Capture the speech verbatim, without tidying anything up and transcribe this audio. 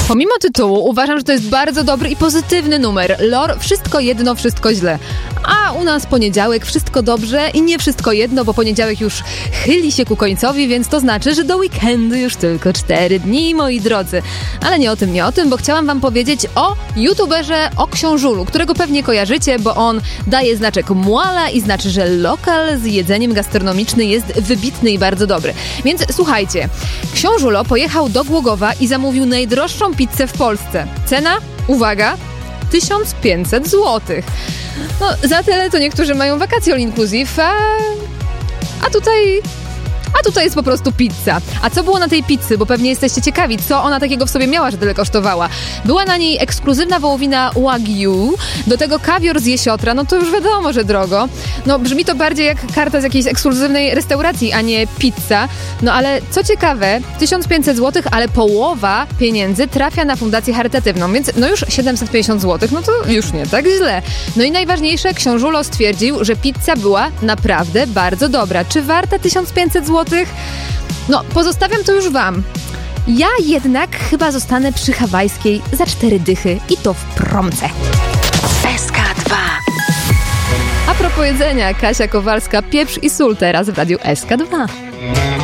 Pomimo tytułu uważam, że to jest bardzo dobry i pozytywny numer. Lore, wszystko jedno, wszystko źle. A u nas poniedziałek, wszystko dobrze i nie wszystko jedno, bo poniedziałek już chyli się ku końcowi, więc to znaczy, że do weekendu już tylko cztery dni, moi drodzy. Ale nie o tym, nie o tym, bo chciałam wam powiedzieć o youtuberze, o Książulu, którego pewnie kojarzycie, bo on daje znaczek Muala i znaczy, że lokal z jedzeniem gastronomicznym jest wybitny i bardzo dobry. Więc słuchajcie, Książulo pojechał do Głogowa i zamówił najdroższą pizzę w Polsce. Cena? Uwaga! tysiąc pięćset złotych. No, za tyle to niektórzy mają wakacje all inclusive, a, a tutaj... A tutaj jest po prostu pizza. A co było na tej pizzy? Bo pewnie jesteście ciekawi, co ona takiego w sobie miała, że tyle kosztowała. Była na niej ekskluzywna wołowina Wagyu, do tego kawior z jesiotra, no to już wiadomo, że drogo. No brzmi to bardziej jak karta z jakiejś ekskluzywnej restauracji, a nie pizza. No ale co ciekawe, tysiąc pięćset złotych, ale połowa pieniędzy trafia na fundację charytatywną, więc no już siedemset pięćdziesiąt złotych, no to już nie tak źle. No i najważniejsze, Książulo stwierdził, że pizza była naprawdę bardzo dobra. Czy warta tysiąc pięćset złotych? No, pozostawiam to już wam. Ja jednak chyba zostanę przy hawajskiej za cztery dychy i to w promce. S K dwa. A propos jedzenia, Kasia Kowalska, pieprz i sól teraz w radiu S K dwa.